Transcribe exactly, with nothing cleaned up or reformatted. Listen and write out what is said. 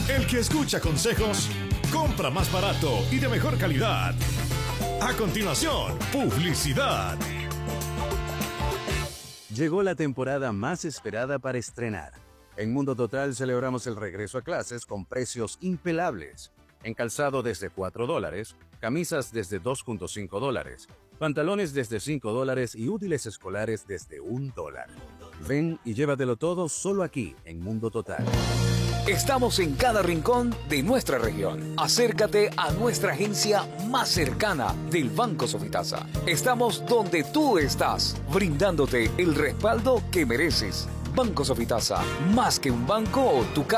El que escucha consejos, compra más barato y de mejor calidad. A continuación, publicidad. Llegó la temporada más esperada para estrenar. En Mundo Total celebramos el regreso a clases con precios impelables. En calzado desde cuatro dólares, camisas desde dos punto cinco dólares, pantalones desde cinco dólares y útiles escolares desde un dólar. Ven y llévatelo todo solo aquí en Mundo Total. Estamos en cada rincón de nuestra región. Acércate a nuestra agencia más cercana del Banco Sofitasa. Estamos donde tú estás, brindándote el respaldo que mereces. Banco Sofitasa, más que un banco, tu casa.